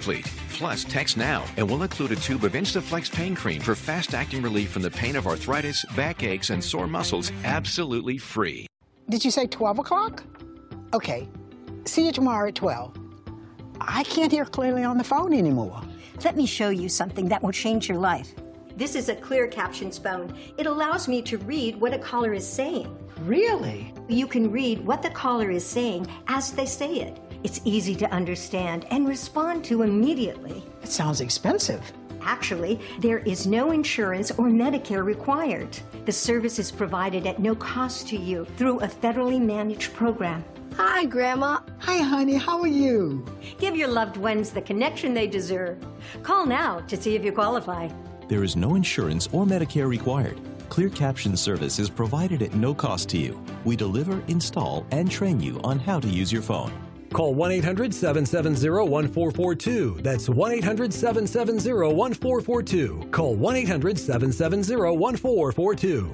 complete. Plus, text now and we'll include a tube of Instaflex pain cream for fast-acting relief from the pain of arthritis, backaches, and sore muscles, absolutely free. Did you say 12 o'clock? Okay. See you tomorrow at 12. I can't hear clearly on the phone anymore. Let me show you something that will change your life. This is a clear captions phone. It allows me to read what a caller is saying. Really? You can read what the caller is saying as they say it. It's easy to understand and respond to immediately. It sounds expensive. Actually, there is no insurance or Medicare required. The service is provided at no cost to you through a federally managed program. Hi, Grandma. Hi, honey. How are you? Give your loved ones the connection they deserve. Call now to see if you qualify. There is no insurance or Medicare required. Clear Caption service is provided at no cost to you. We deliver, install, and train you on how to use your phone. Call 1-800-770-1442. That's 1-800-770-1442. Call 1-800-770-1442.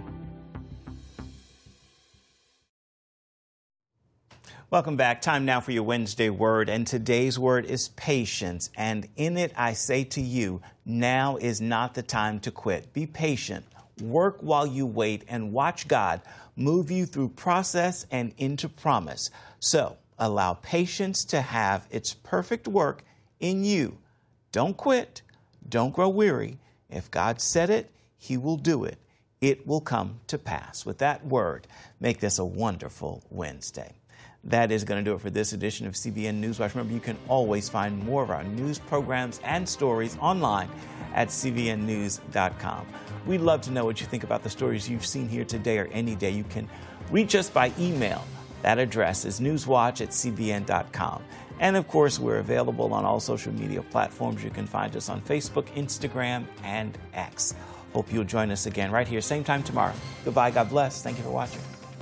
Welcome back. Time now for your Wednesday word, and today's word is patience. And in it, I say to you, now is not the time to quit. Be patient. Work while you wait and watch God move you through process and into promise. So allow patience to have its perfect work in you. Don't quit. Don't grow weary. If God said it, He will do it. It will come to pass. With that word, make this a wonderful Wednesday. That is going to do it for this edition of CBN News Watch. Remember, you can always find more of our news programs and stories online at cbnnews.com. We'd love to know what you think about the stories you've seen here today or any day. You can reach us by email. That address is newswatch@cbn.com. And of course, we're available on all social media platforms. You can find us on Facebook, Instagram, and X. Hope you'll join us again right here, same time tomorrow. Goodbye. God bless. Thank you for watching.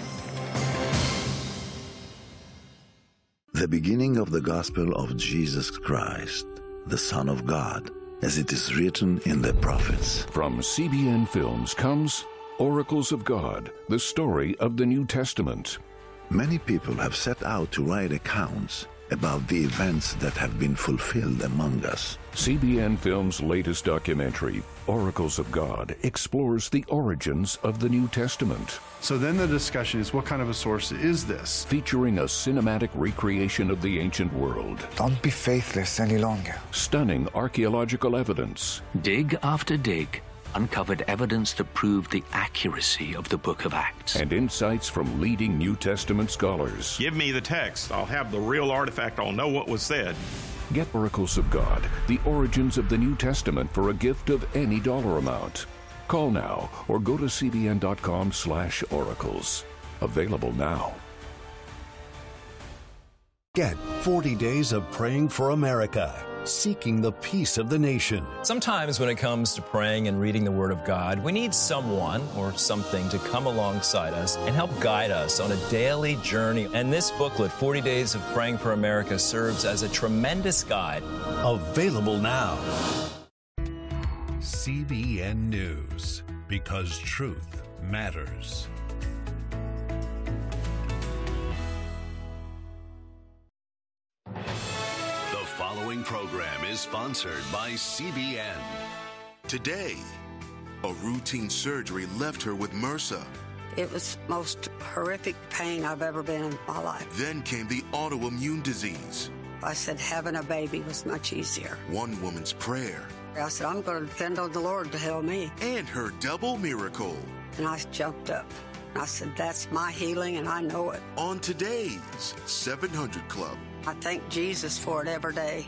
The beginning of the gospel of Jesus Christ, the Son of God, as it is written in the prophets. From CBN Films comes Oracles of God, the story of the New Testament. Many people have set out to write accounts about the events that have been fulfilled among us. CBN Films' latest documentary, Oracles of God, explores the origins of the New Testament. So then the discussion is, what kind of a source is this? Featuring a cinematic recreation of the ancient world. Don't be faithless any longer. Stunning archaeological evidence. Dig after dig uncovered evidence that proved the accuracy of the Book of Acts. And insights from leading New Testament scholars. Give me the text. I'll have the real artifact. I'll know what was said. Get Oracles of God, the origins of the New Testament for a gift of any dollar amount. Call now or go to cbn.com/oracles. Available now. Get 40 Days of Praying for America, seeking the peace of the nation. Sometimes when it comes to praying and reading the Word of God, we need someone or something to come alongside us and help guide us on a daily journey. And this booklet, 40 Days of Praying for America, serves as a tremendous guide. Available now. CBN News, because truth matters. The following program is sponsored by CBN. Today, a routine surgery left her with MRSA. It was the most horrific pain I've ever been in my life. Then came the autoimmune disease. I said having a baby was much easier. One woman's prayer. I said, I'm going to depend on the Lord to help me. And her double miracle. And I jumped up. I said, that's my healing, and I know it. On today's 700 Club. I thank Jesus for it every day.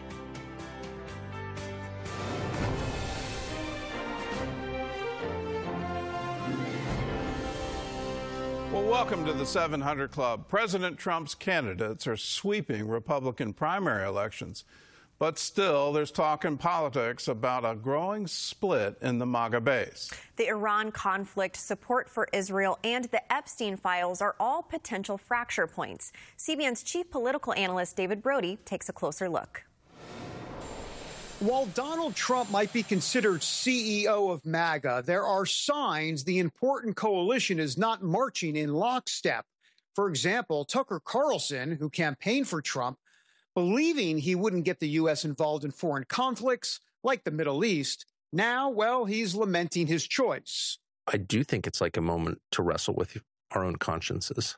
Well, welcome to the 700 Club. President Trump's candidates are sweeping Republican primary elections. But still, there's talk in politics about a growing split in the MAGA base. The Iran conflict, support for Israel, and the Epstein files are all potential fracture points. CBN's chief political analyst David Brody takes a closer look. While Donald Trump might be considered CEO of MAGA, there are signs the important coalition is not marching in lockstep. For example, Tucker Carlson, who campaigned for Trump, Believing he wouldn't get the U.S. involved in foreign conflicts like the Middle East, now, well, he's lamenting his choice. I do think it's like a moment to wrestle with our own consciences.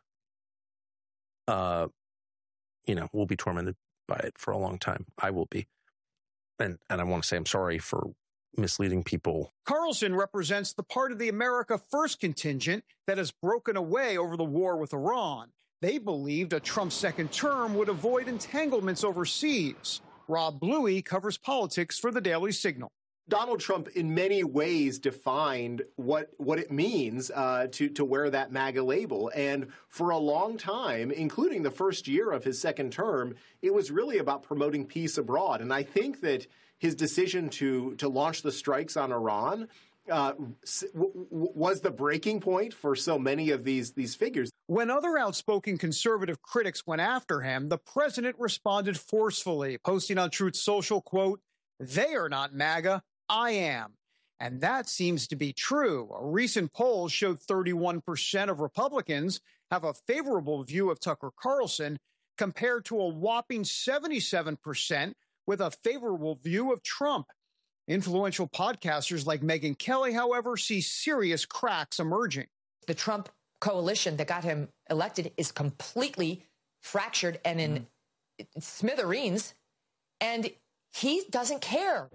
We'll be tormented by it for a long time. I will be. And I want to say I'm sorry for misleading people. Carlson represents the part of the America First contingent that has broken away over the war with Iran. They believed a Trump second term would avoid entanglements overseas. Rob Bluey covers politics for the Daily Signal. Donald Trump, in many ways, defined what it means to wear that MAGA label. And for a long time, including the first year of his second term, it was really about promoting peace abroad. And I think that his decision to launch the strikes on Iran was the breaking point for so many of these figures. When other outspoken conservative critics went after him, the president responded forcefully, posting on Truth Social, quote, "They are not MAGA. I am." And that seems to be true. A recent poll showed 31% of Republicans have a favorable view of Tucker Carlson, compared to a whopping 77% with a favorable view of Trump. Influential podcasters like Megyn Kelly, however, see serious cracks emerging. The Trump coalition that got him elected is completely fractured and in smithereens, and he doesn't care.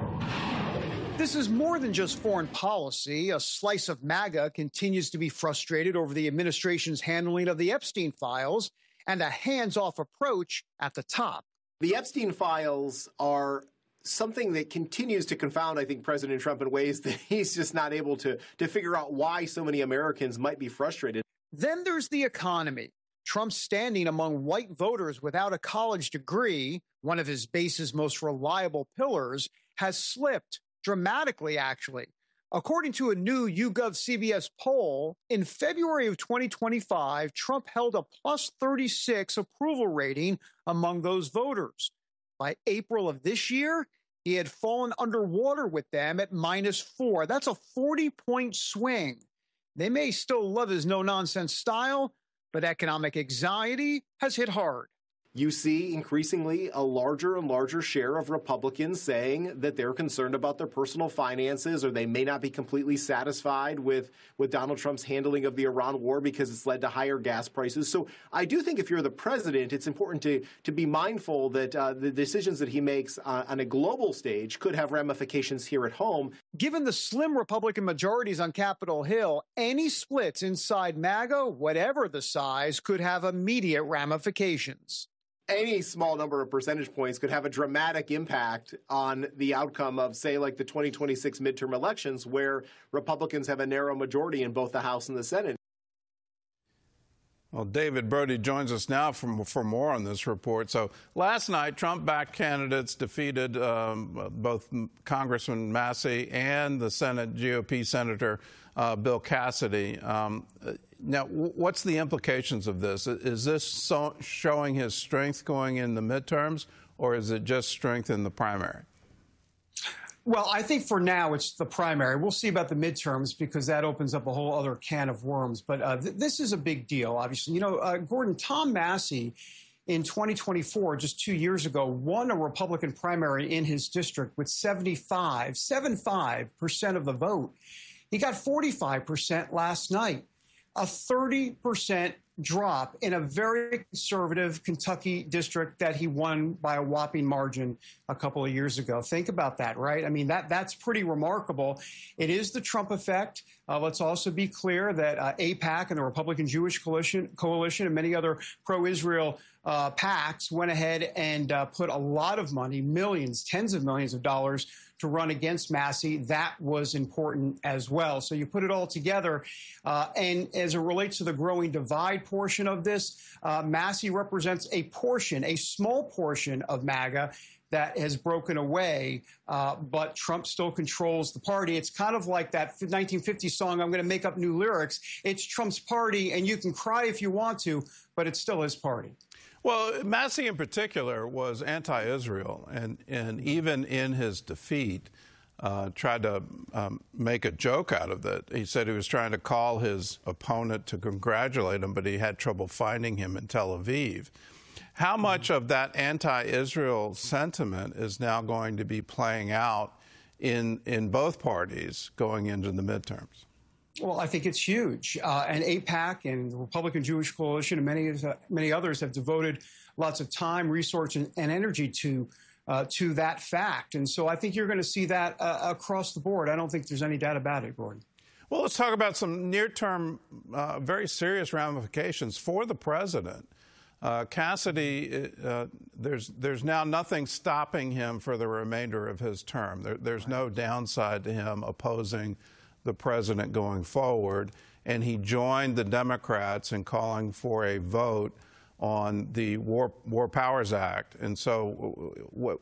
This is more than just foreign policy. A slice of MAGA continues to be frustrated over the administration's handling of the Epstein files and a hands-off approach at the top. The Epstein files are something that continues to confound, I think, President Trump in ways that he's just not able to figure out why so many Americans might be frustrated. Then there's the economy. Trump's standing among white voters without a college degree, one of his base's most reliable pillars, has slipped dramatically, actually. According to a new YouGov CBS poll, in February of 2025, Trump held a plus 36 approval rating among those voters. By April of this year, he had fallen underwater with them at -4. That's a 40-point swing. They may still love his no-nonsense style, but economic anxiety has hit hard. You see increasingly a larger and larger share of Republicans saying that they're concerned about their personal finances, or they may not be completely satisfied with Donald Trump's handling of the Iran war because it's led to higher gas prices. So I do think if you're the president, it's important to be mindful that the decisions that he makes on a global stage could have ramifications here at home. Given the slim Republican majorities on Capitol Hill, any splits inside MAGA, whatever the size, could have immediate ramifications. Any small number of percentage points could have a dramatic impact on the outcome of, say, like the 2026 midterm elections, where Republicans have a narrow majority in both the House and the Senate. Well, David Brody joins us now for more on this report. So last night, Trump-backed candidates defeated both Congressman Massey and the Senate GOP Senator Bill Cassidy. Now, what's the implications of this? Is this showing his strength going in the midterms, or is it just strength in the primary? Well, I think for now it's the primary. We'll see about the midterms because that opens up a whole other can of worms. But this is a big deal, obviously. You know, Gordon, Tom Massey in 2024, just 2 years ago, won a Republican primary in his district with 75% of the vote. He got 45% last night. A 30% drop in a very conservative Kentucky district that he won by a whopping margin a couple of years ago. Think about that, right? I mean, that's pretty remarkable. It is the Trump effect. Let's also be clear that AIPAC and the Republican Jewish Coalition and many other pro-Israel PACs went ahead and put a lot of money, millions, tens of millions of dollars to run against Massey. That was important as well. So you put it all together. And as it relates to the growing divide portion of this, Massey represents a portion, a small portion of MAGA that has broken away, but Trump still controls the party. It's kind of like that 1950s song, I'm going to make up new lyrics. It's Trump's party, and you can cry if you want to, but it's still his party. Well, Massey in particular was anti-Israel, and even in his defeat, tried to make a joke out of it. He said he was trying to call his opponent to congratulate him, but he had trouble finding him in Tel Aviv. How much of that anti-Israel sentiment is now going to be playing out in both parties going into the midterms? Well, I think it's huge. And AIPAC and the Republican Jewish Coalition and many others have devoted lots of time, resource, and energy to that fact. And so I think you're going to see that across the board. I don't think there's any doubt about it, Gordon. Well, let's talk about some near-term, very serious ramifications for the president. Cassidy, there's now nothing stopping him for the remainder of his term. There's no downside to him opposing the president going forward. And he joined the Democrats in calling for a vote on the War Powers Act. And so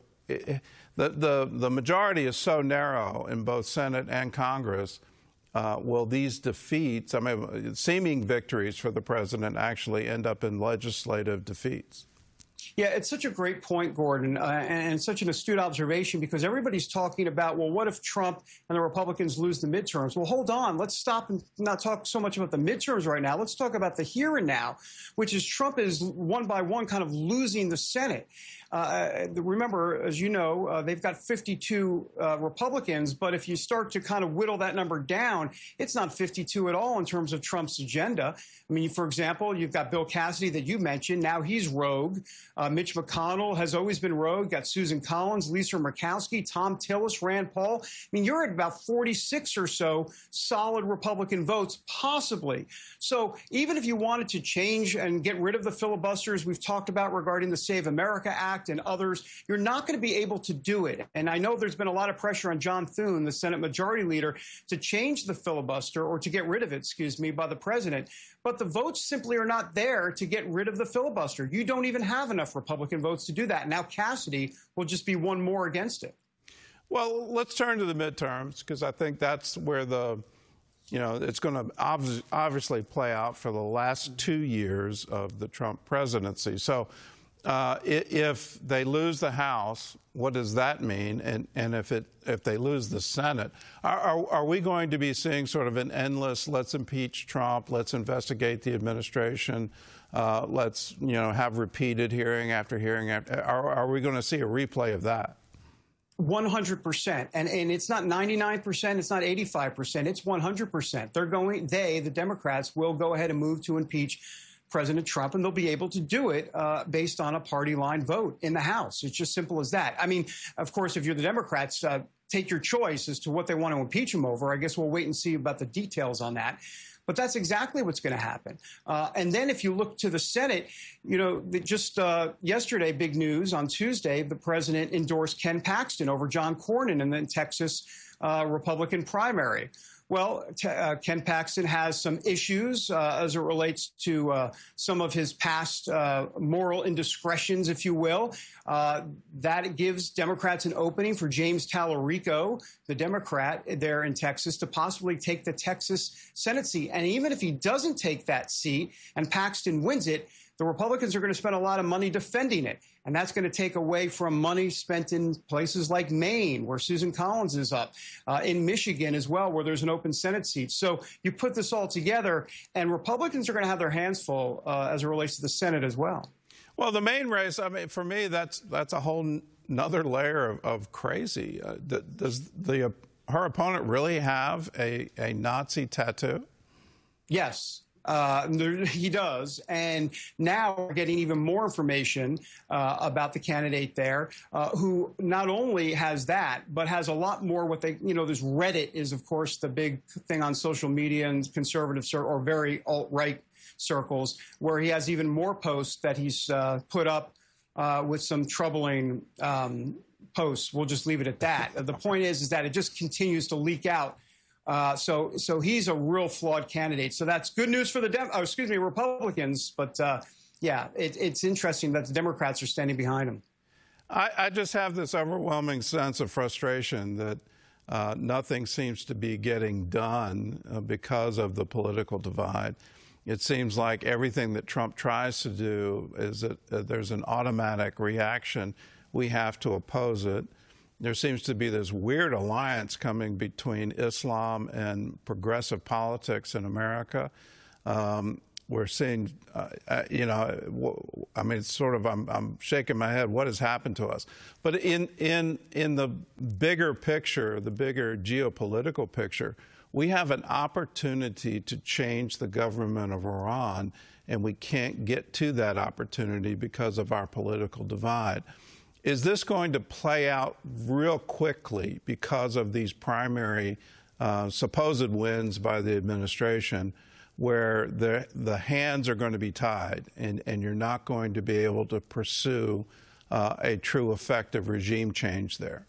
the majority is so narrow in both Senate and Congress. Will these defeats, I mean, seeming victories for the president, actually end up in legislative defeats? Yeah, it's such a great point, Gordon, and such an astute observation, because everybody's talking about, well, what if Trump and the Republicans lose the midterms? Well, hold on. Let's stop and not talk so much about the midterms right now. Let's talk about the here and now, which is Trump is one by one kind of losing the Senate. Remember, as you know, they've got 52 Republicans, but if you start to kind of whittle that number down, it's not 52 at all in terms of Trump's agenda. I mean, for example, you've got Bill Cassidy that you mentioned. Now he's rogue. Mitch McConnell has always been rogue. Got Susan Collins, Lisa Murkowski, Tom Tillis, Rand Paul. I mean, you're at about 46 or so solid Republican votes, possibly. So even if you wanted to change and get rid of the filibusters we've talked about regarding the Save America Act and others, you're not going to be able to do it. And I know there's been a lot of pressure on John Thune, the Senate Majority Leader, to change the filibuster, or to get rid of it, excuse me, by the president. But the votes simply are not there to get rid of the filibuster. You don't even have enough Republican votes to do that. Now Cassidy will just be one more against it. Well, let's turn to the midterms, because I think that's where it's going to obviously play out for the last 2 years of the Trump presidency. So if they lose the House, what does that mean? And if they lose the Senate, are we going to be seeing sort of an endless, let's impeach Trump, let's investigate the administration, let's have repeated hearing after hearing after? Are we going to see a replay of that? 100%. And it's not 99%, it's not 85%, it's 100%. The Democrats, will go ahead and move to impeach President Trump, and they'll be able to do it based on a party line vote in the House. It's just simple as that. I mean, of course, if you're the Democrats, take your choice as to what they want to impeach him over. I guess we'll wait and see about the details on that. But that's exactly what's going to happen. And then if you look to the Senate, just yesterday, big news, on Tuesday, the president endorsed Ken Paxton over John Cornyn in the Texas Republican primary. Well, Ken Paxton has some issues as it relates to some of his past moral indiscretions, if you will. That gives Democrats an opening for James Tallarico, the Democrat there in Texas, to possibly take the Texas Senate seat. And even if he doesn't take that seat and Paxton wins it, the Republicans are going to spend a lot of money defending it. And that's going to take away from money spent in places like Maine, where Susan Collins is up, in Michigan as well, where there's an open Senate seat. So you put this all together, and Republicans are going to have their hands full as it relates to the Senate as well. Well, the Maine race, I mean, for me, that's a whole another layer of crazy. Does her opponent really have a Nazi tattoo? Yes. He does. And now we're getting even more information about the candidate there, who not only has that, but has a lot more this Reddit is, of course, the big thing on social media and conservative or very alt-right circles, where he has even more posts that he's put up with some troubling posts. We'll just leave it at that. The point is that it just continues to leak out. So he's a real flawed candidate. So that's good news for the Republicans. But it's interesting that the Democrats are standing behind him. I just have this overwhelming sense of frustration that nothing seems to be getting done because of the political divide. It seems like everything that Trump tries to do is that there's an automatic reaction. We have to oppose it. There seems to be this weird alliance coming between Islam and progressive politics in America. we're seeing, you know, I mean, it's sort of, I'm shaking my head. What has happened to us? But in the bigger picture, the bigger geopolitical picture, we have an opportunity to change the government of Iran, and we can't get to that opportunity because of our political divide. Is this going to play out real quickly because of these primary supposed wins by the administration, where the hands are going to be tied and you're not going to be able to pursue a true effective regime change there?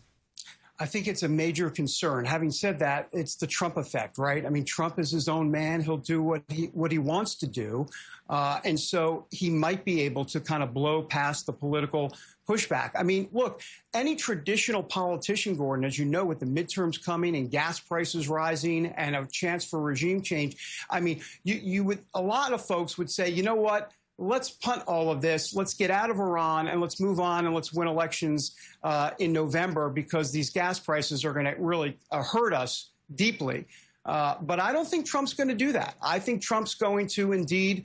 I think it's a major concern. Having said that, it's the Trump effect, right? I mean, Trump is his own man. He'll do what he wants to do. And so he might be able to kind of blow past the political pushback. I mean, look, any traditional politician, Gordon, as you know, with the midterms coming and gas prices rising and a chance for regime change, I mean, you would, a lot of folks would say, you know what? Let's punt all of this. Let's get out of Iran and let's move on and let's win elections in November, because these gas prices are going to really hurt us deeply. But I don't think Trump's going to do that. I think Trump's going to indeed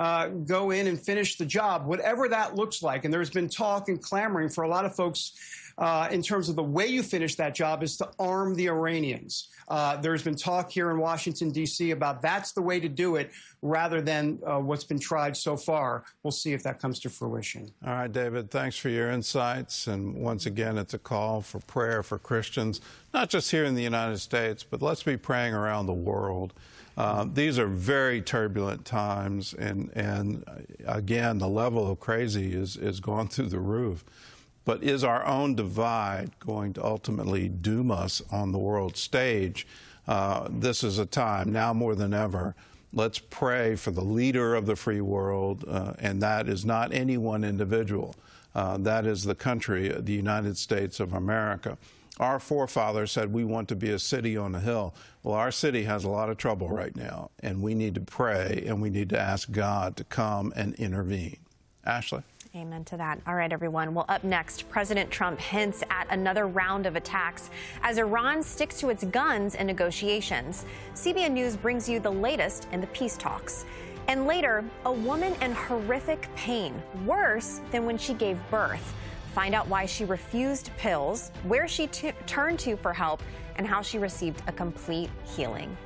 go in and finish the job, whatever that looks like. And there's been talk and clamoring for a lot of folks in terms of the way you finish that job is to arm the Iranians. There's been talk here in Washington, D.C. about that's the way to do it rather than what's been tried so far. We'll see if that comes to fruition. All right, David, thanks for your insights. And once again, it's a call for prayer for Christians, not just here in the United States, but let's be praying around the world. These are very turbulent times. And again, the level of crazy is going through the roof. But is our own divide going to ultimately doom us on the world stage? This is a time, now more than ever, let's pray for the leader of the free world, and that is not any one individual. That is the country, the United States of America. Our forefathers said we want to be a city on a hill. Well, our city has a lot of trouble right now, and we need to pray, and we need to ask God to come and intervene. Ashley? Amen to that. All right, everyone. Well, up next, President Trump hints at another round of attacks as Iran sticks to its guns in negotiations. CBN News brings you the latest in the peace talks. And later, a woman in horrific pain, worse than when she gave birth. Find out why she refused pills, where she turned to for help, and how she received a complete healing.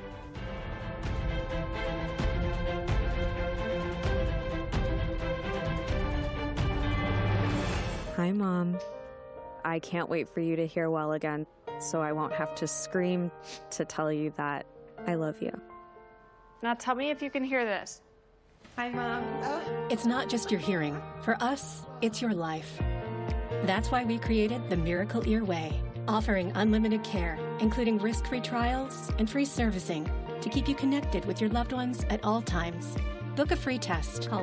Hi, Mom. I can't wait for you to hear well again, so I won't have to scream to tell you that I love you. Now tell me if you can hear this. Hi, Mom. It's not just your hearing. For us, it's your life. That's why we created the Miracle Ear Way, offering unlimited care, including risk-free trials and free servicing to keep you connected with your loved ones at all times. Book a free test. Call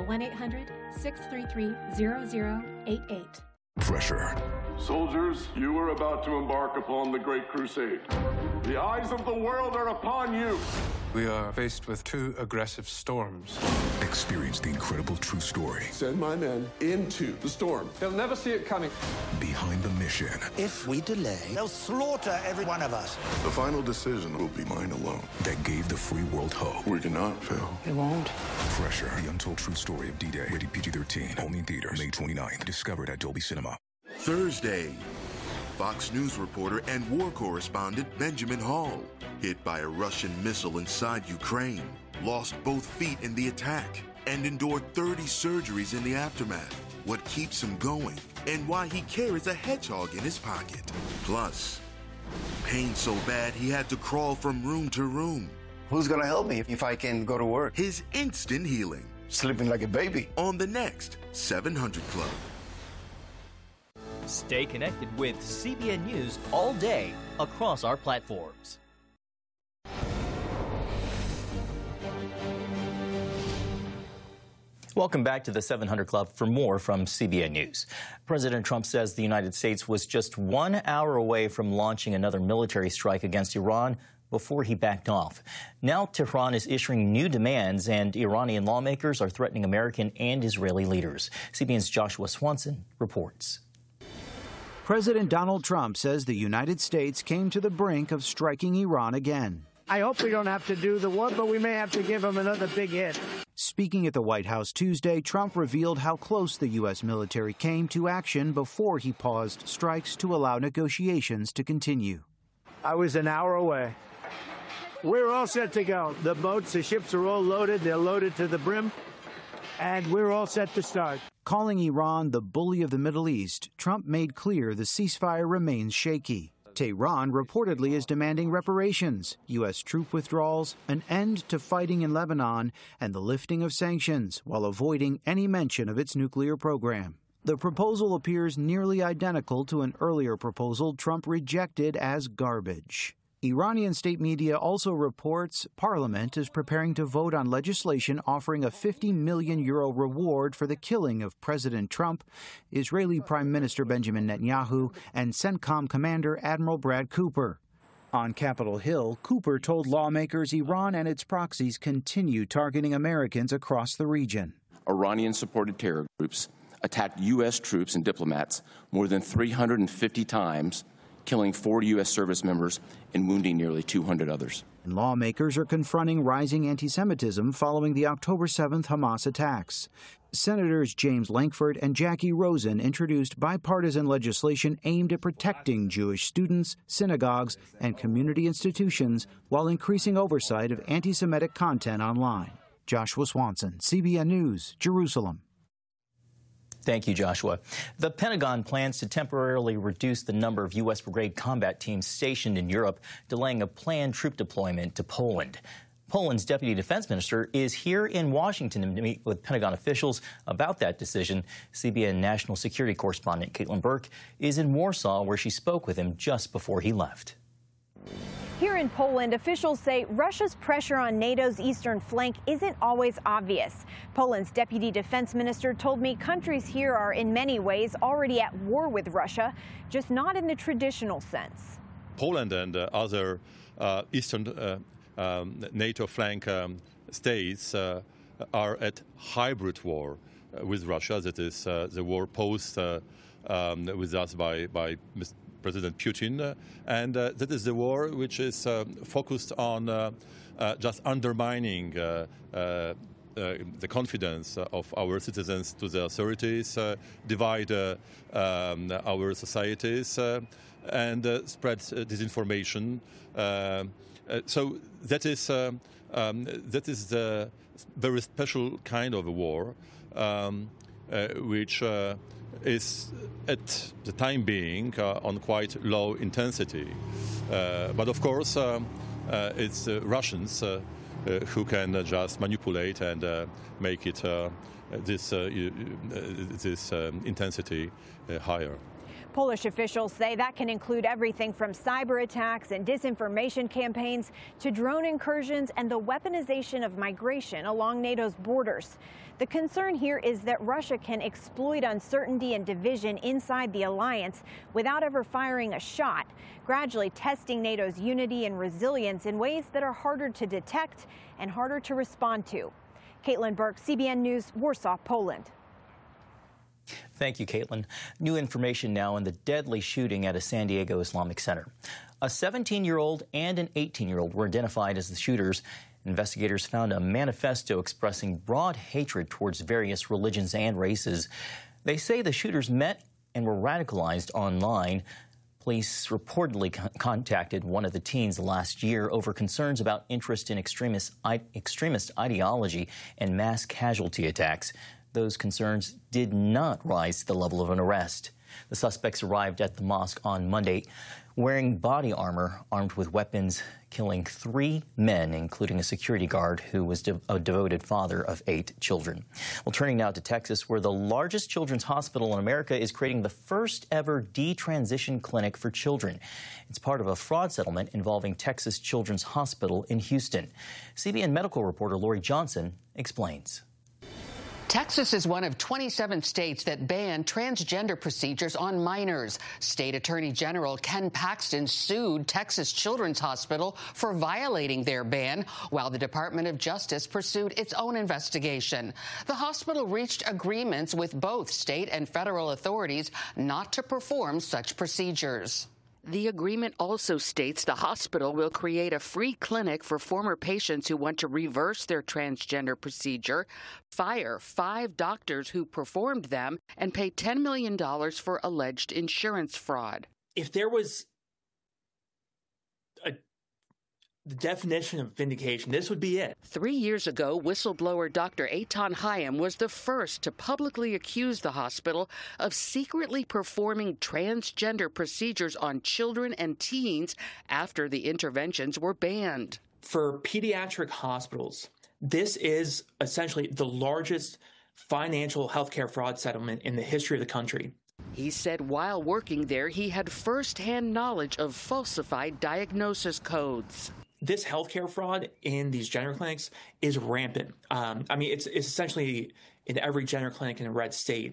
1-800-633-0088. Pressure. Soldiers, you are about to embark upon the Great Crusade. The eyes of the world are upon you. We are faced with two aggressive storms. Experience the incredible true story. Send my men into the storm. They'll never see it coming. Behind the mission. If we delay, they'll slaughter every one of us. The final decision will be mine alone. That gave the free world hope. We cannot fail. It won't. Pressure. The untold true story of D-Day. Rated PG-13. Only in theaters. May 29th. Discovered at Dolby Cinema. Thursday, Fox News reporter and war correspondent Benjamin Hall, hit by a Russian missile inside Ukraine, lost both feet in the attack, and endured 30 surgeries in the aftermath. What keeps him going, and why he carries a hedgehog in his pocket. Plus, pain so bad he had to crawl from room to room. Who's gonna help me if I can go to work? His instant healing. Sleeping like a baby. On the next 700 Club. Stay connected with CBN News all day across our platforms. Welcome back to the 700 Club for more from CBN News. President Trump says the United States was just 1 hour away from launching another military strike against Iran before he backed off. Now Tehran is issuing new demands, and Iranian lawmakers are threatening American and Israeli leaders. CBN's Joshua Swanson reports. President Donald Trump says the United States came to the brink of striking Iran again. I hope we don't have to do the war, but we may have to give them another big hit. Speaking at the White House Tuesday, Trump revealed how close the U.S. military came to action before he paused strikes to allow negotiations to continue. I was an hour away. We're all set to go. The boats, the ships are all loaded. They're loaded to the brim, and we're all set to start. Calling Iran the bully of the Middle East, Trump made clear the ceasefire remains shaky. Tehran reportedly is demanding reparations, U.S. troop withdrawals, an end to fighting in Lebanon, and the lifting of sanctions, while avoiding any mention of its nuclear program. The proposal appears nearly identical to an earlier proposal Trump rejected as garbage. Iranian state media also reports Parliament is preparing to vote on legislation offering a €50 million reward for the killing of President Trump, Israeli Prime Minister Benjamin Netanyahu, and CENTCOM Commander Admiral Brad Cooper. On Capitol Hill, Cooper told lawmakers Iran and its proxies continue targeting Americans across the region. Iranian-supported terror groups attacked U.S. troops and diplomats more than 350 times, killing 40 U.S. service members and wounding nearly 200 others. Lawmakers are confronting rising anti-Semitism following the October 7th Hamas attacks. Senators James Lankford and Jackie Rosen introduced bipartisan legislation aimed at protecting Jewish students, synagogues, and community institutions while increasing oversight of anti-Semitic content online. Joshua Swanson, CBN News, Jerusalem. Thank you, Joshua. The Pentagon plans to temporarily reduce the number of U.S. brigade combat teams stationed in Europe, delaying a planned troop deployment to Poland. Poland's deputy defense minister is here in Washington to meet with Pentagon officials about that decision. CBN national security correspondent Caitlin Burke is in Warsaw, where she spoke with him just before he left. Here in Poland, officials say Russia's pressure on NATO's eastern flank isn't always obvious. Poland's deputy defense minister told me countries here are in many ways already at war with Russia, just not in the traditional sense. Poland and other eastern NATO flank states are at hybrid war with Russia. That is the war posed with us by President Putin, and that is the war which is focused on just undermining the confidence of our citizens to the authorities, divide our societies, and spread disinformation. So that is the very special kind of a war, which is at the time being on quite low intensity. But of course, it's Russians who can just manipulate and make it this intensity higher. Polish officials say that can include everything from cyber attacks and disinformation campaigns to drone incursions and the weaponization of migration along NATO's borders. The concern here is that Russia can exploit uncertainty and division inside the alliance without ever firing a shot, gradually testing NATO's unity and resilience in ways that are harder to detect and harder to respond to. Caitlin Burke, CBN News, Warsaw, Poland. Thank you, Caitlin. New information now on the deadly shooting at a San Diego Islamic Center. A 17-year-old and an 18-year-old were identified as the shooters. Investigators found a manifesto expressing broad hatred towards various religions and races. They say the shooters met and were radicalized online. Police reportedly contacted one of the teens last year over concerns about interest in extremist ideology and mass casualty attacks. Those concerns did not rise to the level of an arrest. The suspects arrived at the mosque on Monday wearing body armor, armed with weapons, killing 3 men, including a security guard who was a devoted father of 8 children. Well, turning now to Texas, where the largest children's hospital in America is creating the first ever detransition clinic for children. It's part of a fraud settlement involving Texas Children's Hospital in Houston. CBN medical reporter Lori Johnson explains. Texas is one of 27 states that ban transgender procedures on minors. State Attorney General Ken Paxton sued Texas Children's Hospital for violating their ban, while the Department of Justice pursued its own investigation. The hospital reached agreements with both state and federal authorities not to perform such procedures. The agreement also states the hospital will create a free clinic for former patients who want to reverse their transgender procedure, fire 5 doctors who performed them, and pay $10 million for alleged insurance fraud. If there was the definition of vindication, this would be it. 3 years ago, whistleblower Dr. Eitan Haim was the first to publicly accuse the hospital of secretly performing transgender procedures on children and teens after the interventions were banned. For pediatric hospitals, this is essentially the largest financial healthcare fraud settlement in the history of the country. He said while working there, he had firsthand knowledge of falsified diagnosis codes. This healthcare fraud in these gender clinics is rampant. It's essentially in every gender clinic in a red state.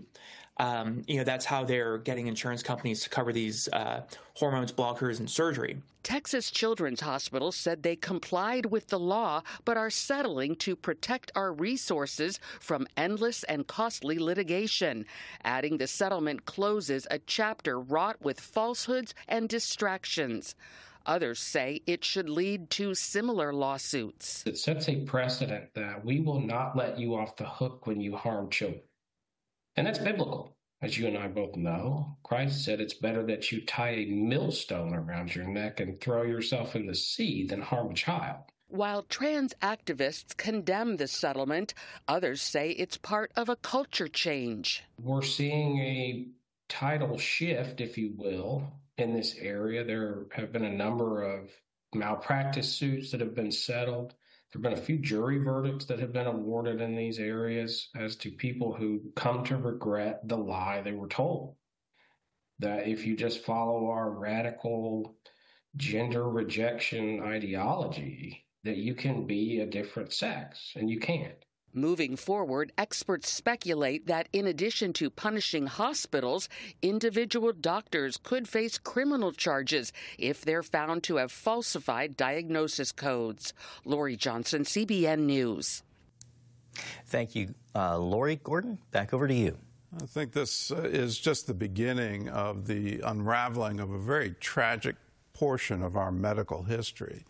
That's how they're getting insurance companies to cover these hormones, blockers, and surgery. Texas Children's Hospital said they complied with the law, but are settling to protect our resources from endless and costly litigation, adding the settlement closes a chapter wrought with falsehoods and distractions. Others say it should lead to similar lawsuits. It sets a precedent that we will not let you off the hook when you harm children. And that's biblical. As you and I both know, Christ said it's better that you tie a millstone around your neck and throw yourself in the sea than harm a child. While trans activists condemn the settlement, others say it's part of a culture change. We're seeing a tidal shift, if you will, in this area. There have been a number of malpractice suits that have been settled. There have been a few jury verdicts that have been awarded in these areas as to people who come to regret the lie they were told. That if you just follow our radical gender rejection ideology, that you can be a different sex, and you can't. Moving forward, experts speculate that in addition to punishing hospitals, individual doctors could face criminal charges if they're found to have falsified diagnosis codes. Lori Johnson, CBN News. Thank you, Lori. Gordon, back over to you. I think this is just the beginning of the unraveling of a very tragic portion of our medical history.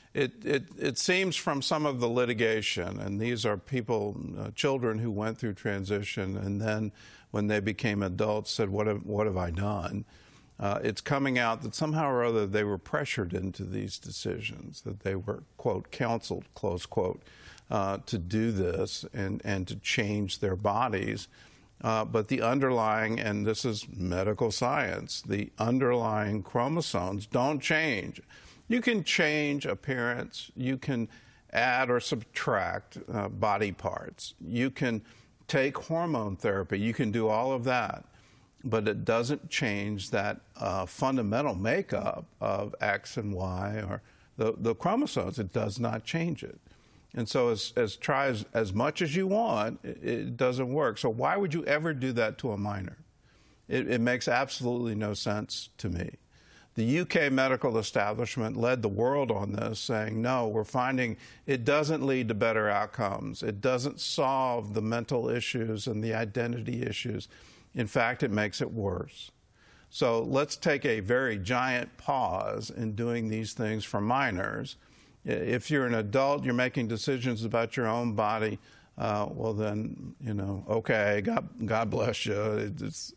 It seems from some of the litigation, and these are people, children who went through transition and then when they became adults said, what have I done? It's coming out that somehow or other they were pressured into these decisions, that they were, quote, counseled, close quote, to do this and to change their bodies. But the underlying, and this is medical science, the underlying chromosomes don't change. You can change appearance. You can add or subtract body parts. You can take hormone therapy. You can do all of that. But it doesn't change that fundamental makeup of X and Y or the chromosomes. It does not change it. And so try as much as you want, it doesn't work. So why would you ever do that to a minor? It makes absolutely no sense to me. The UK medical establishment led the world on this, saying, no, we're finding it doesn't lead to better outcomes. It doesn't solve the mental issues and the identity issues. In fact, it makes it worse. So let's take a very giant pause in doing these things for minors. If you're an adult, you're making decisions about your own body, well then, okay, God bless you.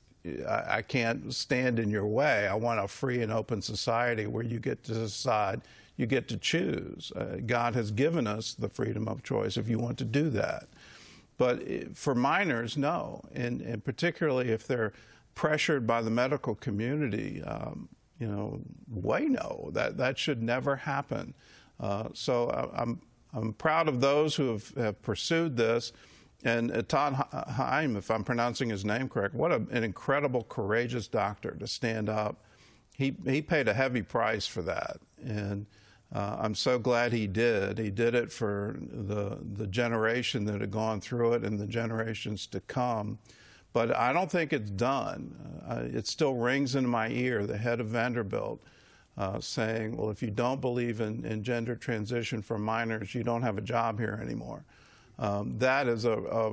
I can't stand in your way. I want a free and open society where you get to decide, you get to choose. God has given us the freedom of choice if you want to do that. But for minors, no, and particularly if they're pressured by the medical community, way no, that should never happen. So I'm proud of those who have pursued this. And Eitan Haim, if I'm pronouncing his name correct, what an incredible, courageous doctor to stand up. He paid a heavy price for that, and I'm so glad he did. He did it for the generation that had gone through it and the generations to come. But I don't think it's done. It still rings in my ear, the head of Vanderbilt, saying, well, if you don't believe in gender transition for minors, you don't have a job here anymore.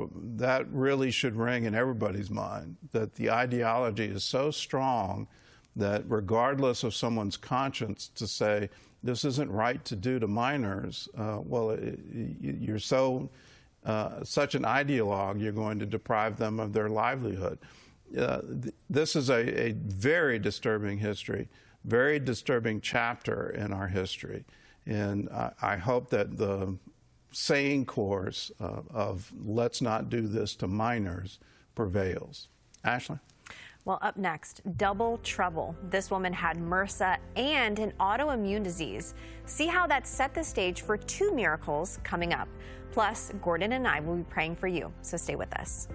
That really should ring in everybody's mind, that the ideology is so strong that regardless of someone's conscience to say, this isn't right to do to minors, you're such an ideologue, you're going to deprive them of their livelihood. This is a very disturbing history, very disturbing chapter in our history. And I hope that the sane course of let's not do this to minors prevails. Ashley? Well, up next, double trouble. This woman had MRSA and an autoimmune disease. See how that set the stage for 2 miracles coming up. Plus, Gordon and I will be praying for you, so stay with us.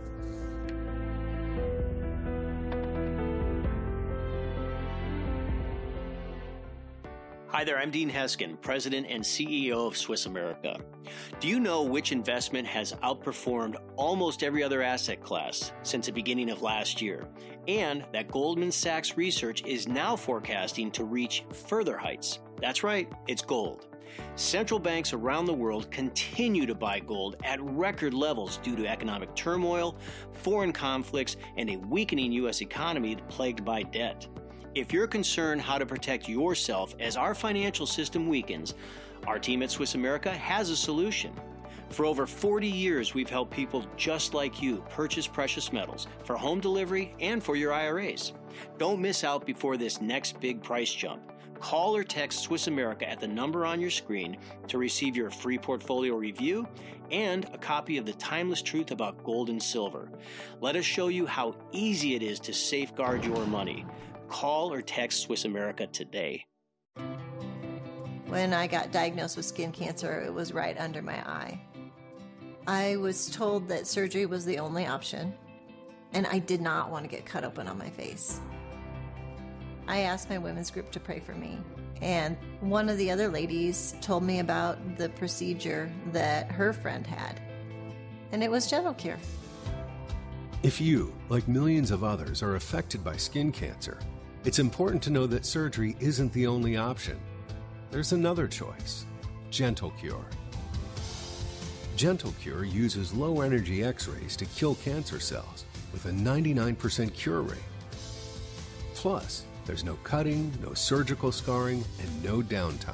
Hi there, I'm Dean Heskin, President and CEO of Swiss America. Do you know which investment has outperformed almost every other asset class since the beginning of last year? And that Goldman Sachs research is now forecasting to reach further heights. That's right, it's gold. Central banks around the world continue to buy gold at record levels due to economic turmoil, foreign conflicts, and a weakening U.S. economy plagued by debt. If you're concerned how to protect yourself as our financial system weakens, our team at Swiss America has a solution. For over 40 years, we've helped people just like you purchase precious metals for home delivery and for your IRAs. Don't miss out before this next big price jump. Call or text Swiss America at the number on your screen to receive your free portfolio review and a copy of The Timeless Truth About Gold and Silver. Let us show you how easy it is to safeguard your money. Call or text Swiss America today. When I got diagnosed with skin cancer, it was right under my eye. I was told that surgery was the only option, and I did not want to get cut open on my face. I asked my women's group to pray for me, and one of the other ladies told me about the procedure that her friend had, and it was Gentle Cure. If you, like millions of others, are affected by skin cancer, it's important to know that surgery isn't the only option. There's another choice, Gentle Cure. Gentle Cure uses low-energy X-rays to kill cancer cells with a 99% cure rate. Plus, there's no cutting, no surgical scarring, and no downtime.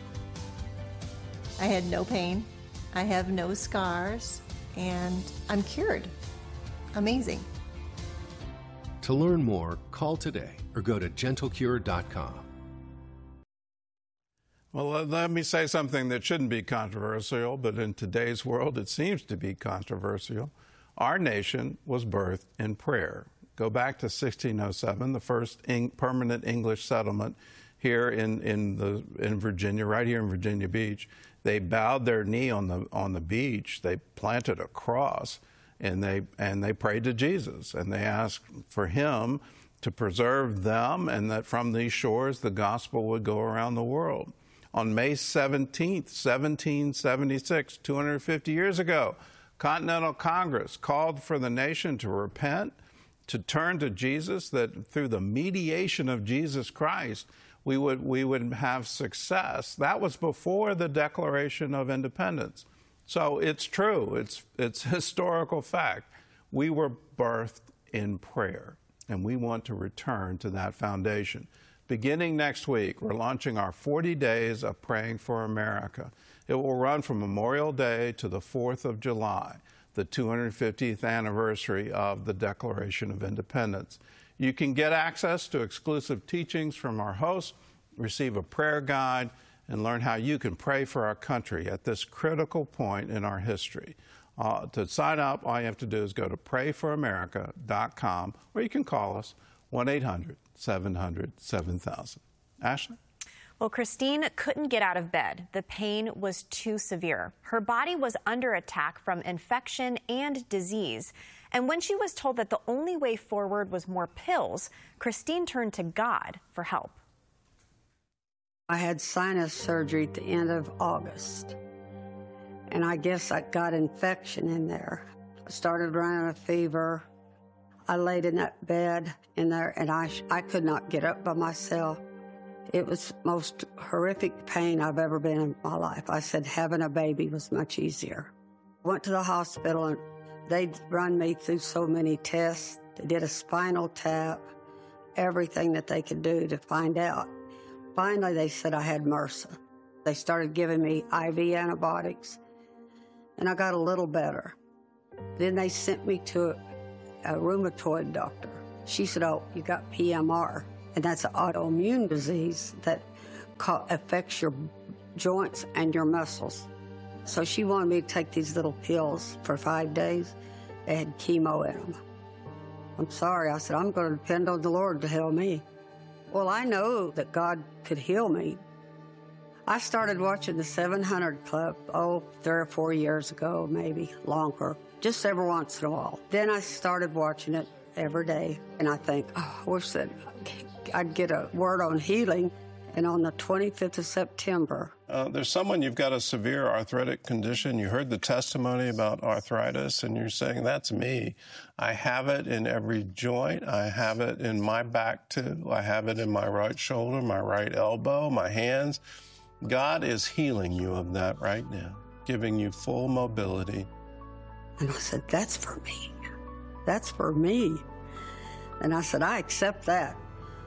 I had no pain, I have no scars, and I'm cured. Amazing. To learn more, call today or go to gentlecure.com. Well, let me say something that shouldn't be controversial, but in today's world it seems to be controversial. Our nation was birthed in prayer. Go back to 1607, the first permanent English settlement here in Virginia, right here in Virginia Beach. They bowed their knee on the beach. They planted a cross, and they prayed to Jesus, and they asked for him to preserve them, and that from these shores the gospel would go around the world. On May 17th, 1776, 250 years ago, Continental Congress called for the nation to repent, to turn to Jesus, that through the mediation of Jesus Christ, we would have success. That was before the Declaration of Independence. So it's true. It's historical fact. We were birthed in prayer, and we want to return to that foundation. Beginning next week, we're launching our 40 Days of Praying for America. It will run from Memorial Day to the 4th of July, the 250th anniversary of the Declaration of Independence. You can get access to exclusive teachings from our hosts, receive a prayer guide, and learn how you can pray for our country at this critical point in our history. To sign up, all you have to do is go to prayforamerica.com, or you can call us 1-800-700-7000. Ashley? Well, Christine couldn't get out of bed. The pain was too severe. Her body was under attack from infection and disease. And when she was told that the only way forward was more pills, Christine turned to God for help. I had sinus surgery at the end of August, and I guess I got infection in there. I started running a fever. I laid in that bed in there, and I could not get up by myself. It was the most horrific pain I've ever been in my life. I said having a baby was much easier. I went to the hospital, and they'd run me through so many tests. They did a spinal tap, everything that they could do to find out. Finally, they said I had MRSA. They started giving me IV antibiotics, and I got a little better. Then they sent me to a rheumatoid doctor. She said, oh, you got PMR, and that's an autoimmune disease that affects your joints and your muscles. So she wanted me to take these little pills for 5 days. They had chemo in them. I'm sorry. I said, I'm going to depend on the Lord to heal me. Well, I know that God could heal me. I started watching the 700 Club, 3 or 4 years ago, maybe longer, just every once in a while. Then I started watching it every day, and I think, I wish that I'd get a word on healing. And on the 25th of September. There's someone, you've got a severe arthritic condition. You heard the testimony about arthritis, and you're saying, that's me. I have it in every joint. I have it in my back, too. I have it in my right shoulder, my right elbow, my hands. God is healing you of that right now, giving you full mobility. And I said, that's for me. That's for me. And I said, I accept that.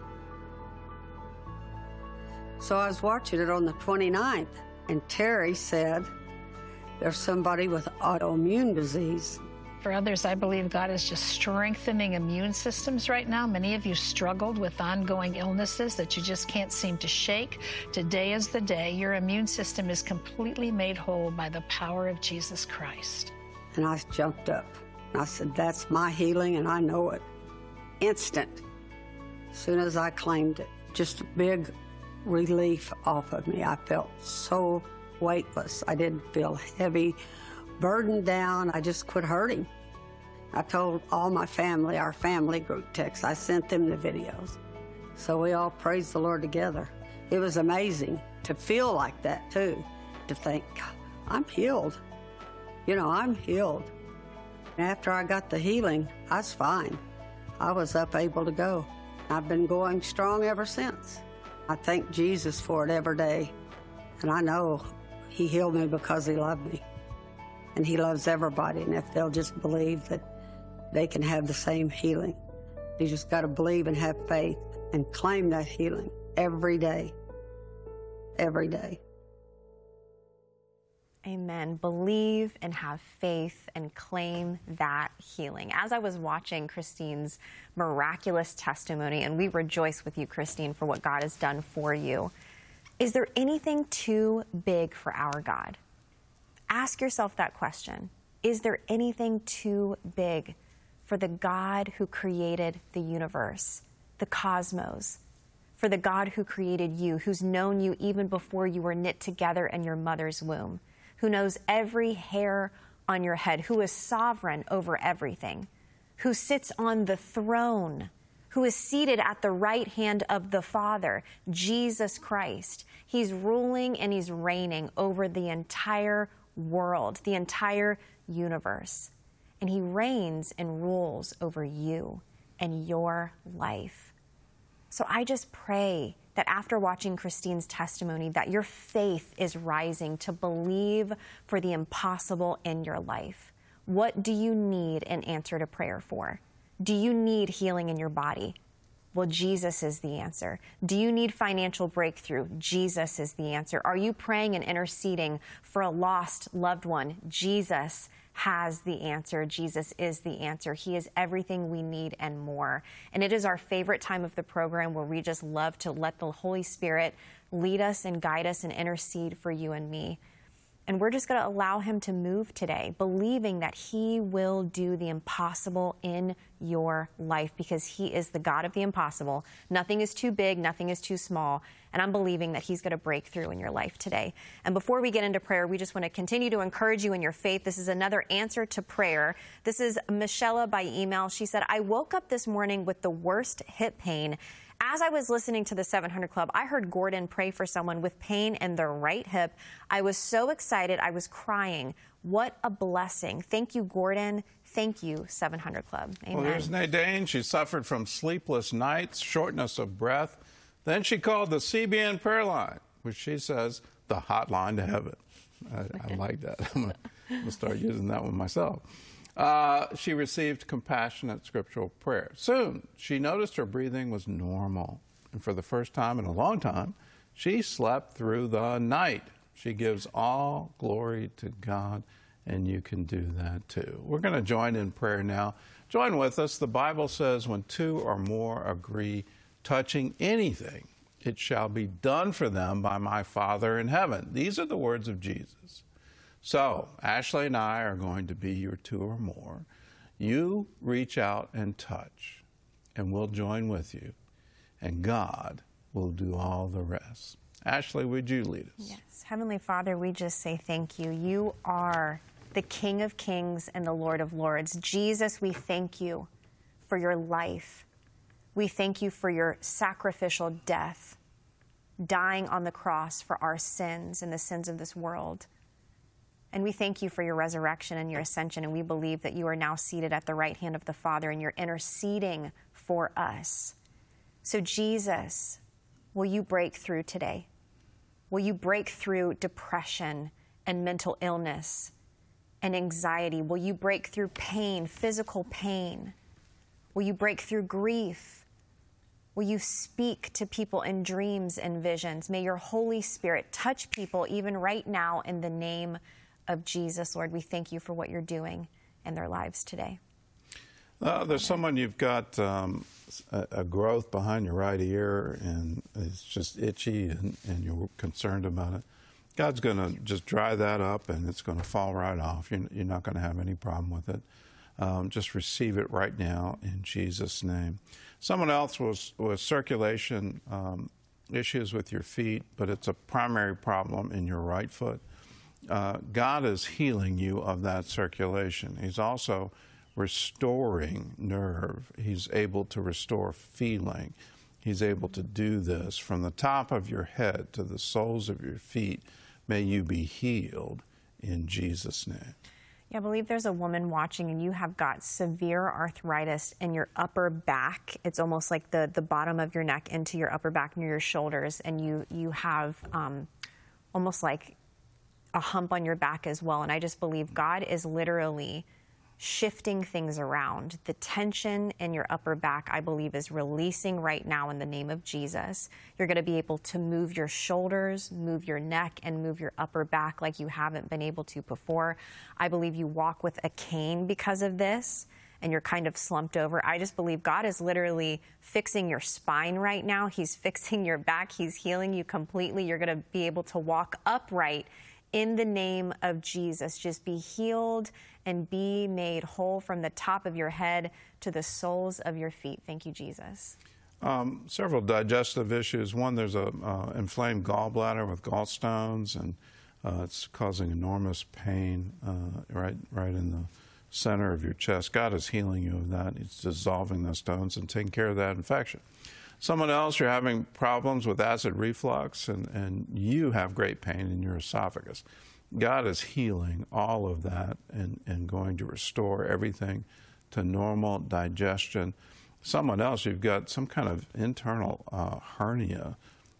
So I was watching it on the 29th, and Terry said, there's somebody with autoimmune disease. For others, I believe God is just strengthening immune systems right now. Many of you struggled with ongoing illnesses that you just can't seem to shake. Today is the day. Your immune system is completely made whole by the power of Jesus Christ. And I jumped up. I said, that's my healing, and I know it. Instant. As soon as I claimed it, just a big relief off of me. I felt so weightless. I didn't feel heavy, burdened down. I just quit hurting. I told all my family, our family group text, I sent them the videos. So we all praised the Lord together. It was amazing to feel like that too, to think, I'm healed. You know, I'm healed. And after I got the healing, I was fine. I was able to go. I've been going strong ever since. I thank Jesus for it every day. And I know he healed me because he loved me. And he loves everybody. And if they'll just believe that they can have the same healing, you just got to believe and have faith and claim that healing every day. Every day. Amen. Believe and have faith and claim that healing. As I was watching Christine's miraculous testimony, and we rejoice with you, Christine, for what God has done for you, is there anything too big for our God? Ask yourself that question. Is there anything too big for the God who created the universe, the cosmos, for the God who created you, who's known you even before you were knit together in your mother's womb, who knows every hair on your head, who is sovereign over everything, who sits on the throne, who is seated at the right hand of the Father, Jesus Christ. He's ruling and he's reigning over the entire world, the entire universe. And he reigns and rules over you and your life. So I just pray that after watching Christine's testimony, that your faith is rising to believe for the impossible in your life. What do you need an answer to prayer for? Do you need healing in your body? Well, Jesus is the answer. Do you need financial breakthrough? Jesus is the answer. Are you praying and interceding for a lost loved one? Jesus has the answer. Jesus is the answer. He is everything we need and more. And it is our favorite time of the program where we just love to let the Holy Spirit lead us and guide us and intercede for you and me. And we're just going to allow him to move today, believing that he will do the impossible in your life because he is the God of the impossible. Nothing is too big, nothing is too small. And I'm believing that he's going to break through in your life today. And before we get into prayer, we just want to continue to encourage you in your faith. This is another answer to prayer. This is Michelle by email. She said, I woke up this morning with the worst hip pain. As I was listening to the 700 Club, I heard Gordon pray for someone with pain in their right hip. I was so excited. I was crying. What a blessing. Thank you, Gordon. Thank you, 700 Club. Amen. Well, there's Nadine. She suffered from sleepless nights, shortness of breath. Then she called the CBN prayer line, which she says the hotline to heaven. I like that. I'm going to start using that one myself. She received compassionate scriptural prayer. Soon, she noticed her breathing was normal. And for the first time in a long time, she slept through the night. She gives all glory to God, and you can do that too. We're going to join in prayer now. Join with us. The Bible says, when two or more agree touching anything, it shall be done for them by my Father in heaven. These are the words of Jesus. So, Ashley and I are going to be your two or more. You reach out and touch, and we'll join with you, and God will do all the rest. Ashley, would you lead us? Yes. Heavenly Father, we just say thank you. You are the King of Kings and the Lord of Lords. Jesus, we thank you for your life. We thank you for your sacrificial death, dying on the cross for our sins and the sins of this world. And we thank you for your resurrection and your ascension, and we believe that you are now seated at the right hand of the Father and you're interceding for us. So Jesus, will you break through today? Will you break through depression and mental illness and anxiety? Will you break through pain, physical pain? Will you break through grief? Will you speak to people in dreams and visions? May your Holy Spirit touch people even right now in the name of Jesus. Lord, we thank you for what you're doing in their lives today. There's someone, you've got a growth behind your right ear, and it's just itchy, and you're concerned about it. God's going to just dry that up, and it's going to fall right off. You're not going to have any problem with it. Just receive it right now in Jesus' name. Someone else was circulation issues with your feet, but it's a primary problem in your right foot. God is healing you of that circulation. He's also restoring nerve. He's able to restore feeling. He's able to do this from the top of your head to the soles of your feet. May you be healed in Jesus' name. Yeah, I believe there's a woman watching and you have got severe arthritis in your upper back. It's almost like the bottom of your neck into your upper back near your shoulders, and you have almost like a hump on your back as well. And I just believe God is literally shifting things around. The tension in your upper back, I believe, is releasing right now in the name of Jesus. You're going to be able to move your shoulders, move your neck, and move your upper back like you haven't been able to before. I believe you walk with a cane because of this, and you're kind of slumped over. I just believe God is literally fixing your spine right now. He's fixing your back. He's healing you completely. You're going to be able to walk upright in the name of Jesus. Just be healed and be made whole from the top of your head to the soles of your feet. Thank you, Jesus. Several digestive issues. One, there's a inflamed gallbladder with gallstones, and it's causing enormous pain right in the center of your chest. God is healing you of that. He's dissolving those stones and taking care of that infection. Someone else, you're having problems with acid reflux, and you have great pain in your esophagus. God is healing all of that and going to restore everything to normal digestion. Someone else, you've got some kind of internal hernia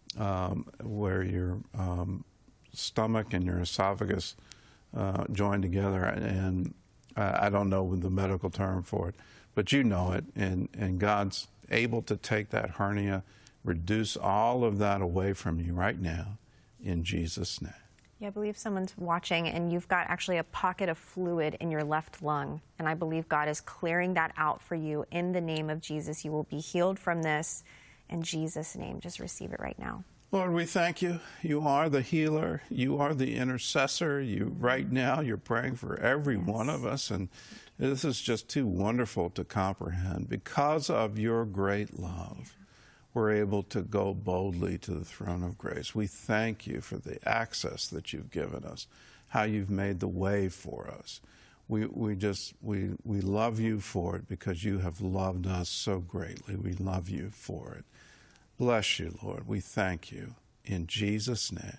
where your stomach and your esophagus join together, and I don't know the medical term for it, but you know it, and God's able to take that hernia, reduce all of that away from you right now in Jesus' name. Yeah, I believe someone's watching and you've got actually a pocket of fluid in your left lung, and I believe God is clearing that out for you in the name of Jesus. You will be healed from this in Jesus' name. Just receive it right now. Lord, we thank you. You are the healer. You are the intercessor. Right now, you're praying for every one of us, and this is just too wonderful to comprehend. Because of your great love, we're able to go boldly to the throne of grace. We thank you for the access that you've given us, how you've made the way for us. We love you for it because you have loved us so greatly. We love you for it. Bless you, Lord. We thank you. In Jesus' name,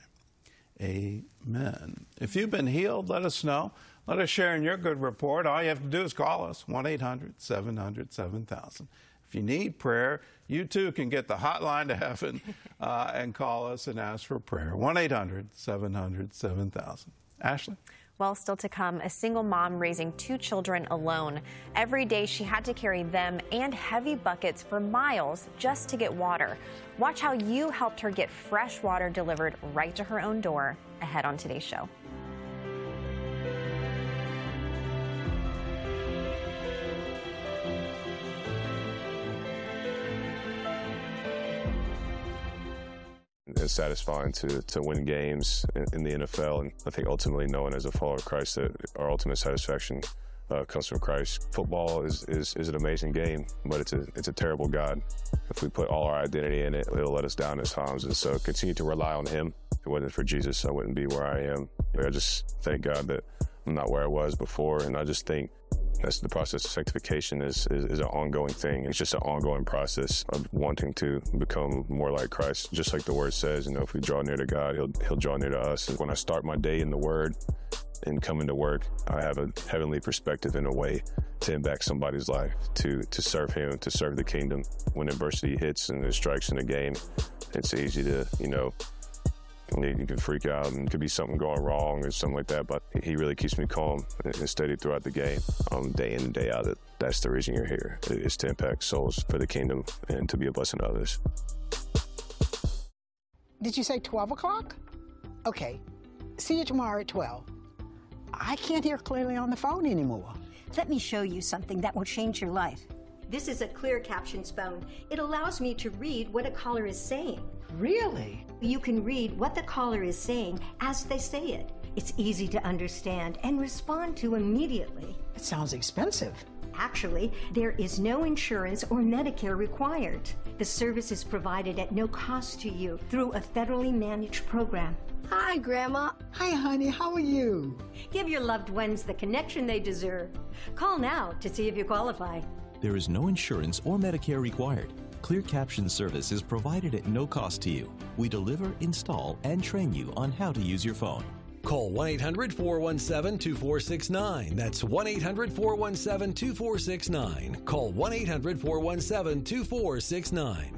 amen. If you've been healed, let us know. Let us share in your good report. All you have to do is call us, 1-800-700-7000. If you need prayer, you too can get the hotline to heaven and call us and ask for prayer, 1-800-700-7000. Ashley? Well, still to come, a single mom raising 2 children alone. Every day she had to carry them and heavy buckets for miles just to get water. Watch how you helped her get fresh water delivered right to her own door ahead on today's show. It's satisfying to win games in the NFL, and I think ultimately knowing as a follower of Christ that our ultimate satisfaction comes from Christ. Football is an amazing game, but it's a terrible God. If we put all our identity in it, it'll let us down at times, and so continue to rely on Him. If it wasn't for Jesus, I wouldn't be where I am. I just thank God that I'm not where I was before, and I just think that's the process of sanctification is an ongoing thing. It's just an ongoing process of wanting to become more like Christ. Just like the Word says, if we draw near to God, He'll draw near to us. And when I start my day in the Word and come into work, I have a heavenly perspective in a way to impact somebody's life, to serve Him, to serve the kingdom. When adversity hits and it strikes in a game, it's easy to, you can freak out and could be something going wrong or something like that, but He really keeps me calm and steady throughout the game, day in and day out. That's the reason you're here, is to impact souls for the kingdom and to be a blessing to others. Did you say 12 o'clock? Okay. See you tomorrow at 12. I can't hear clearly on the phone anymore. Let me show you something that will change your life. This is a clear captions phone. It allows me to read what a caller is saying. Really? You can read what the caller is saying as they say it. It's easy to understand and respond to immediately. It sounds expensive. Actually, there is no insurance or Medicare required. The service is provided at no cost to you through a federally managed program. Hi, Grandma. Hi, honey. How are you? Give your loved ones the connection they deserve. Call now to see if you qualify. There is no insurance or Medicare required. Clear Caption service is provided at no cost to you. We deliver, install, and train you on how to use your phone. Call 1-800-417-2469. That's 1-800-417-2469. Call 1-800-417-2469.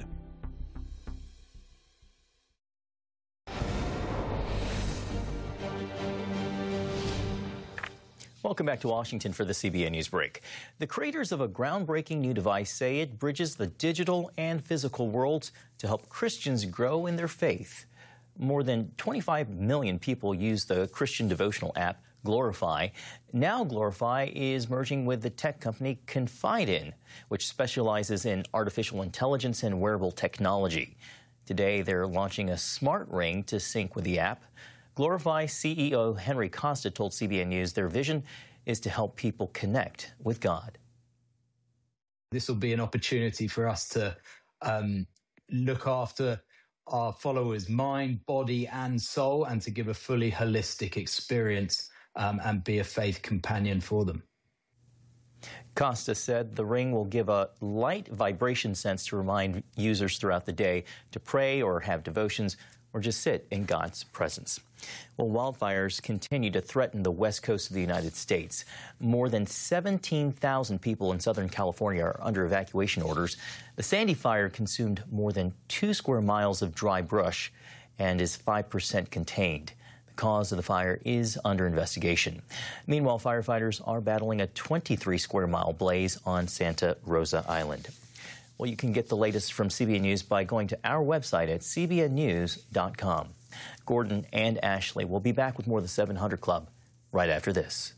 Welcome back to Washington for the CBN News Break. The creators of a groundbreaking new device say it bridges the digital and physical worlds to help Christians grow in their faith. More than 25 million people use the Christian devotional app Glorify. Now Glorify is merging with the tech company Confide, which specializes in artificial intelligence and wearable technology. Today, they're launching a smart ring to sync with the app. Glorify CEO Henry Costa told CBN News their vision is to help people connect with God. This will be an opportunity for us to look after our followers' mind, body and soul, and to give a fully holistic experience and be a faith companion for them. Costa said the ring will give a light vibration sense to remind users throughout the day to pray or have devotions or just sit in God's presence. Well, wildfires continue to threaten the west coast of the United States. More than 17,000 people in Southern California are under evacuation orders. The Sandy fire consumed more than 2 square miles of dry brush and is 5% contained. The cause of the fire is under investigation. Meanwhile, firefighters are battling a 23 square mile blaze on Santa Rosa Island. Well, you can get the latest from CBN News by going to our website at cbnnews.com. Gordon and Ashley will be back with more of the 700 Club right after this.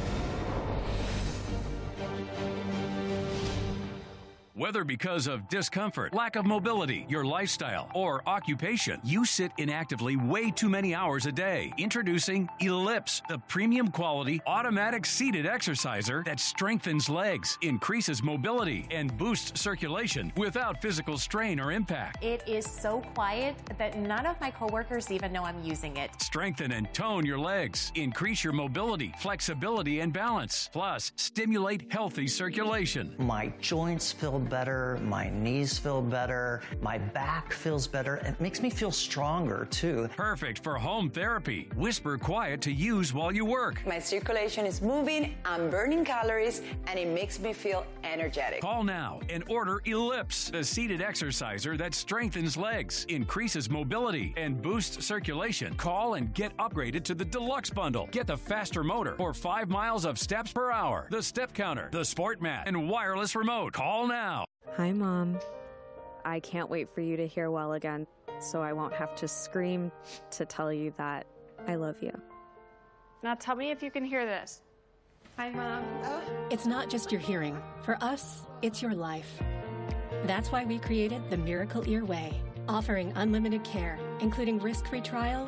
Whether because of discomfort, lack of mobility, your lifestyle, or occupation, you sit inactively way too many hours a day. Introducing Ellipse, the premium quality automatic seated exerciser that strengthens legs, increases mobility, and boosts circulation without physical strain or impact. It is so quiet that none of my coworkers even know I'm using it. Strengthen and tone your legs, increase your mobility, flexibility, and balance. Plus, stimulate healthy circulation. My joints feel better, my knees feel better, my back feels better. It makes me feel stronger, too. Perfect for home therapy. Whisper Quiet to use while you work. My circulation is moving, I'm burning calories, and it makes me feel energetic. Call now and order Ellipse, the seated exerciser that strengthens legs, increases mobility, and boosts circulation. Call and get upgraded to the Deluxe Bundle. Get the faster motor for 5 miles of steps per hour, the step counter, the sport mat, and wireless remote. Call now. Hi, Mom. I can't wait for you to hear well again, so I won't have to scream to tell you that I love you. Now tell me if you can hear this. Hi, Mom. It's not just your hearing. For us, it's your life. That's why we created the Miracle Ear Way, offering unlimited care, including risk-free trials